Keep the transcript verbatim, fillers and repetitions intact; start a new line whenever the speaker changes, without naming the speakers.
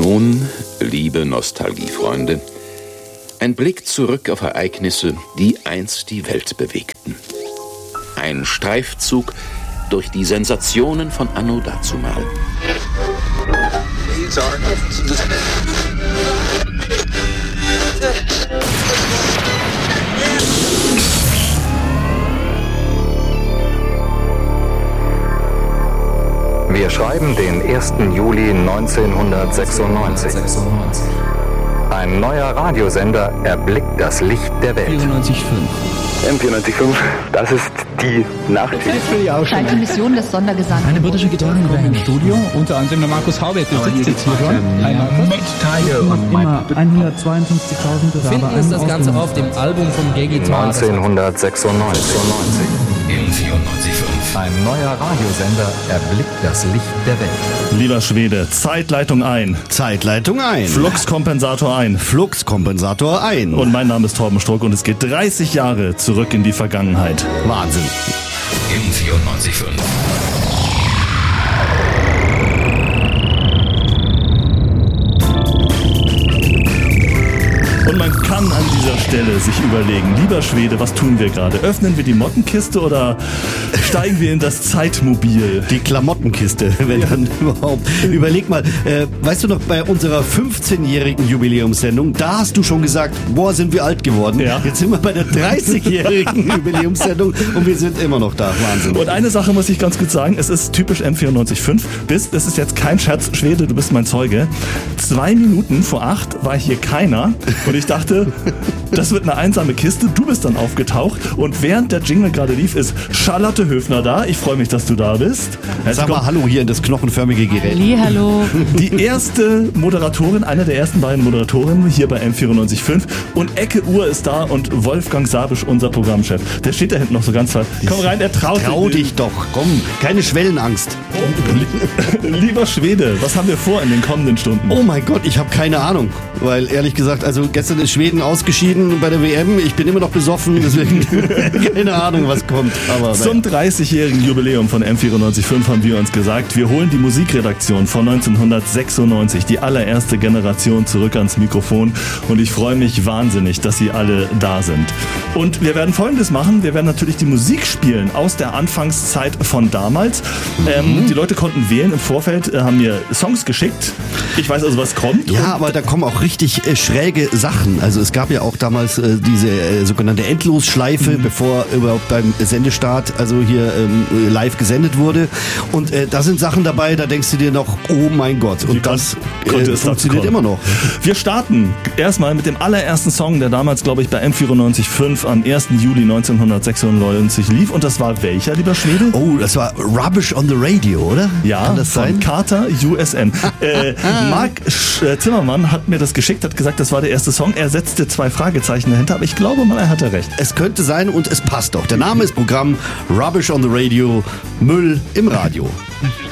Nun, liebe Nostalgiefreunde, ein Blick zurück auf Ereignisse, die einst die Welt bewegten. Ein Streifzug durch die Sensationen von anno dazumal.
Wir schreiben den ersten Juli neunzehnhundertsechsundneunzig. Ein neuer Radiosender erblickt das Licht der Welt.
vierundneunzig Komma fünf.
M vierundneunzig Komma fünf, das ist die Nachricht.
Kleine Mission des Sondergesandten.
Eine britische Gitarrenband im Studio, unter anderem der Markus Haubeck, der sitzt jetzt hier schon. Hi Markus.
Immer hundertzweiundfünfzigtausend Bewerber.
Finden ist das Ganze auf dem Album von Gay Guitar.
neunzehnhundertsechsundneunzig.
M vierundneunzig Komma fünf.
Ein neuer Radiosender erblickt das Licht der Welt.
Lieber Schwede, Zeitleitung ein.
Zeitleitung ein.
Fluxkompensator ein.
Fluxkompensator ein.
Und mein Name ist Torben Struck und es geht dreißig Jahre zurück in die Vergangenheit.
Wahnsinn.
M vierundneunzig Komma fünf.
Und man kann an dieser Stelle sich überlegen, lieber Schwede, was tun wir gerade? Öffnen wir die Mottenkiste oder steigen wir in das Zeitmobil?
Die Klamottenkiste, wenn dann überhaupt. Überleg mal, äh, weißt du noch, bei unserer fünfzehnjährigen Jubiläumssendung, da hast du schon gesagt, boah, sind wir alt geworden.
Ja.
Jetzt sind wir bei der dreißigjährigen Jubiläumssendung und wir sind immer noch da. Wahnsinn.
Und eine Sache muss ich ganz gut sagen, es ist typisch M vierundneunzig Komma fünf. Bis, das ist jetzt kein Scherz, Schwede, du bist mein Zeuge. Zwei Minuten vor acht war hier keiner und ich dachte, das wird eine einsame Kiste. Du bist dann aufgetaucht und während der Jingle gerade lief, ist Charlotte Höfner da. Ich freue mich, dass du da bist.
Sag mal Hallo hier in das knochenförmige Gerät.
Hallo.
Die erste Moderatorin, eine der ersten beiden Moderatorinnen hier bei M vierundneunzig Komma fünf und Ecke Uhr ist da und Wolfgang Sabisch, unser Programmchef. Der steht da hinten noch so ganz weit. Komm rein, er traut
Trau dich doch, komm, keine Schwellenangst.
Lieber Schwede, was haben wir vor in den kommenden Stunden?
Oh mein Gott, ich habe keine Ahnung, weil ehrlich gesagt, also gestern ist Schweden ausgeschieden bei der W M, ich bin immer noch besoffen, deswegen keine Ahnung, was kommt. Aber
zum dreißigjährigen Jubiläum von M vierundneunzig Komma fünf haben wir uns gesagt, wir holen die Musikredaktion von neunzehnhundertsechsundneunzig, die allererste Generation, zurück ans Mikrofon und ich freue mich wahnsinnig, dass sie alle da sind. Und wir werden Folgendes machen, wir werden natürlich die Musik spielen aus der Anfangszeit von damals. Mhm. Ähm, die Leute konnten wählen im Vorfeld, äh, haben mir Songs geschickt. Ich weiß also, was kommt.
Ja, aber da kommen auch richtig äh, schräge Sachen. Also es gab ja auch damals äh, diese äh, sogenannte Endlosschleife, mhm. bevor überhaupt beim Sendestart also hier ähm, live gesendet wurde. Und äh, da sind Sachen dabei, da denkst du dir noch, oh mein Gott. Und das äh, funktioniert immer noch.
Wir starten erstmal mit dem allerersten Song, der damals, glaube ich, bei M vierundneunzig Komma fünf am ersten Juli neunzehnhundertsechsundneunzig lief. Und das war welcher, lieber Schwede?
Oh, das war Rubbish on the Radio, oder?
Ja,
kann das
von
sein?
Carter U S M. äh, Marc Sch- Zimmermann hat mir das geschickt, hat gesagt, das war der erste Song. Er setzte zwei Fragezeichen dahinter, aber ich glaube mal, er hatte recht.
Es könnte sein und es passt doch. Der Name ist Programm Rubbish on the Radio, Müll im Radio.